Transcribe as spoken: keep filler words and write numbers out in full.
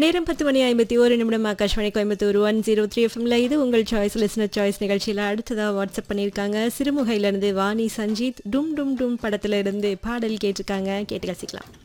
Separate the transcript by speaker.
Speaker 1: நேரம் பத்து மணி ஐம்பத்தி ஒரு நிமிடம். Akashvani Coimbatore one zero three எஃப்எம்ல இது உங்கள் சாய்ஸ் லிஸ்னர் சாய்ஸ் நிகழ்ச்சியில் அடுத்ததா வாட்ஸ்அப் பண்ணியிருக்காங்க. சிறுமுகையிலிருந்து வாணி சஞ்சீத் டும் டும் டும் படத்துல இருந்து பாடல் கேட்டிருக்காங்க. கேட்டு ரசிக்கலாம்.